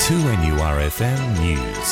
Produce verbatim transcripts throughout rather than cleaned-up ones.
two N U R F M News.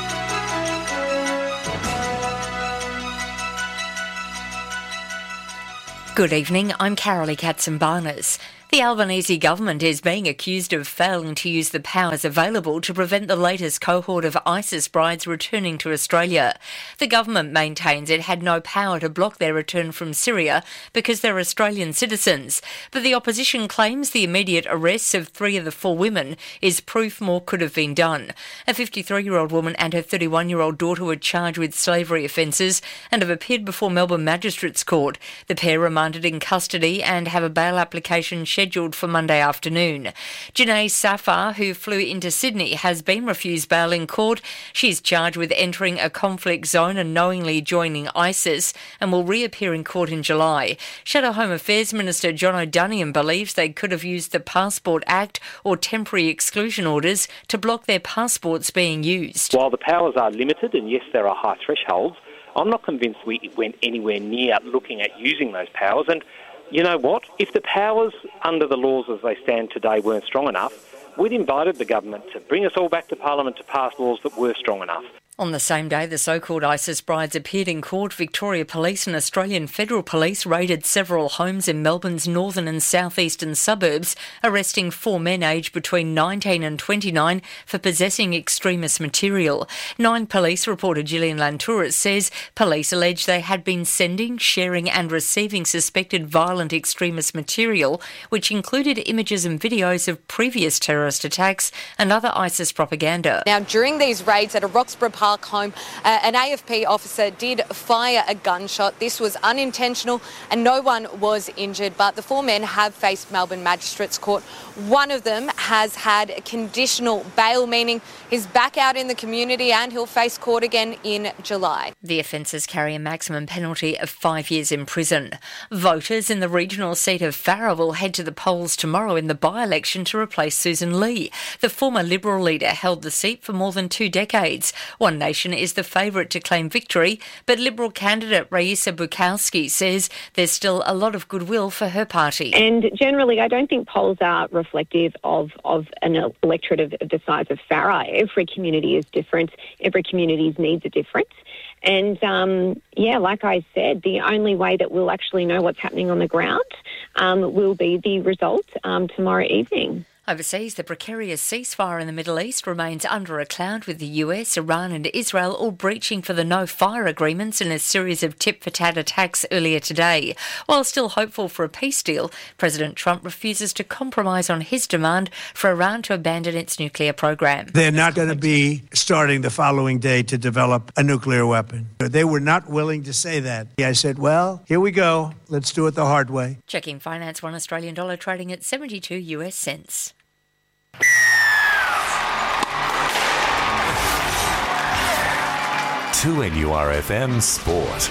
Good evening, I'm Carolee Katzenbarnes. The Albanese government is being accused of failing to use the powers available to prevent the latest cohort of ISIS brides returning to Australia. The government maintains it had no power to block their return from Syria because they're Australian citizens. But the opposition claims the immediate arrests of three of the four women is proof more could have been done. A fifty-three-year-old woman and her thirty-one-year-old daughter were charged with slavery offences and have appeared before Melbourne Magistrates Court. The pair remanded in custody and have a bail application scheduled for Monday afternoon. Janae Safar, who flew into Sydney, has been refused bail in court. She's charged with entering a conflict zone and knowingly joining ISIS and will reappear in court in July. Shadow Home Affairs Minister John O'Donian believes they could have used the Passport Act or temporary exclusion orders to block their passports being used. While the powers are limited, and yes, there are high thresholds, I'm not convinced we went anywhere near looking at using those powers. And you know what? If the powers under the laws as they stand today weren't strong enough, we'd invited the government to bring us all back to Parliament to pass laws that were strong enough. On the same day, the so-called ISIS brides appeared in court. Victoria Police and Australian Federal Police raided several homes in Melbourne's northern and southeastern suburbs, arresting four men aged between nineteen and twenty-nine for possessing extremist material. Nine Police reporter Gillian Lantouris says police allege they had been sending, sharing and receiving suspected violent extremist material, which included images and videos of previous terrorist attacks and other ISIS propaganda. Now, during these raids at a Roxburgh Park home, uh, an A F P officer did fire a gunshot. This was unintentional and no one was injured, but the four men have faced Melbourne Magistrates Court. One of them has had conditional bail, meaning he's back out in the community and he'll face court again in July. The offences carry a maximum penalty of five years in prison. Voters in the regional seat of Farrer will head to the polls tomorrow in the by-election to replace Susan Lee. The former Liberal leader held the seat for more than two decades. One Nation is the favourite to claim victory, but Liberal candidate Raisa Bukowski says there's still a lot of goodwill for her party. And generally, I don't think polls are reflective of, of an electorate of, of the size of Farrer. Every community is different. Every community's needs are different. And, um, yeah, like I said, the only way that we'll actually know what's happening on the ground um, will be the result um, tomorrow evening. Overseas, the precarious ceasefire in the Middle East remains under a cloud, with the U S, Iran and Israel all breaching for the no-fire agreements in a series of tit-for-tat attacks earlier today. While still hopeful for a peace deal, President Trump refuses to compromise on his demand for Iran to abandon its nuclear program. They're not going to be starting the following day to develop a nuclear weapon. They were not willing to say that. I said, well, here we go. Let's do it the hard way. Checking finance, one Australian dollar trading at seventy-two US cents. two N U R F M Sport.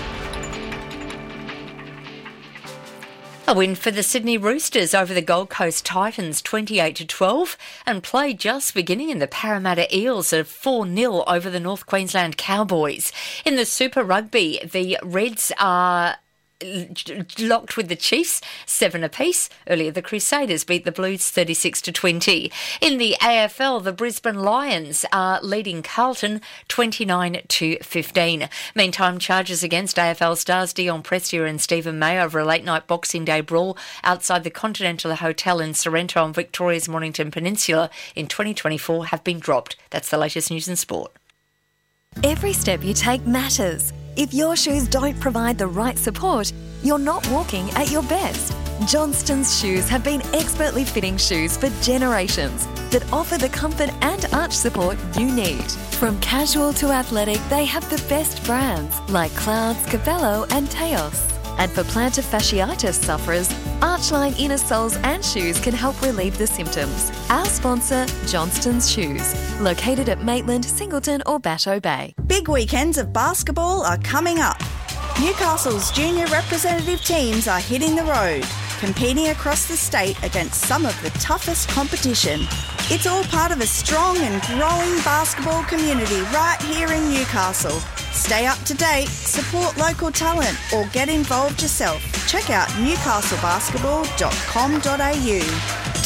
A win for the Sydney Roosters over the Gold Coast Titans twenty-eight to twelve, and play just beginning in the Parramatta Eels of four nil over the North Queensland Cowboys. In the Super Rugby, the Reds are locked with the Chiefs, seven apiece. Earlier, the Crusaders beat the Blues thirty-six to twenty. In the A F L, the Brisbane Lions are leading Carlton twenty-nine to fifteen. Meantime, charges against A F L stars Dion Prestia and Stephen May over a late-night Boxing Day brawl outside the Continental Hotel in Sorrento on Victoria's Mornington Peninsula in twenty twenty-four have been dropped. That's the latest news in sport. Every step you take matters. If your shoes don't provide the right support, you're not walking at your best. Johnston's Shoes have been expertly fitting shoes for generations that offer the comfort and arch support you need. From casual to athletic, they have the best brands like Clouds, Cabello and Teos. And for plantar fasciitis sufferers, Archline inner soles and shoes can help relieve the symptoms. Our sponsor, Johnston's Shoes, located at Maitland, Singleton or Batteau Bay. Big weekends of basketball are coming up. Newcastle's junior representative teams are hitting the road, competing across the state against some of the toughest competition. It's all part of a strong and growing basketball community right here in Newcastle. Stay up to date, support local talent or get involved yourself. Check out newcastle basketball dot com dot a u.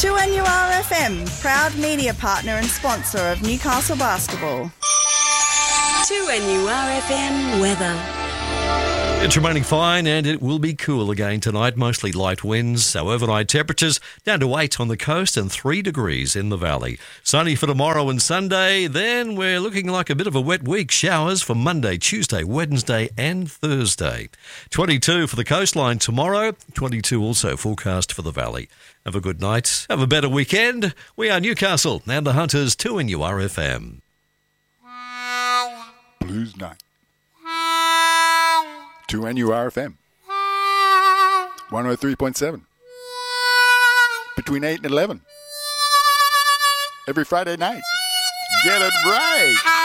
two N U R F M, proud media partner and sponsor of Newcastle Basketball. two N U R F M weather. It's remaining fine and it will be cool again tonight, mostly light winds. Our overnight temperatures down to eight on the coast and three degrees in the valley. Sunny for tomorrow and Sunday, then we're looking like a bit of a wet week. Showers for Monday, Tuesday, Wednesday and Thursday. twenty-two for the coastline tomorrow, twenty-two also forecast for the valley. Have a good night, have a better weekend. We are Newcastle and the Hunters, two N U R F M. Blues Night. two N U R F M. one oh three point seven. Between eight and eleven. Every Friday night. Get it right.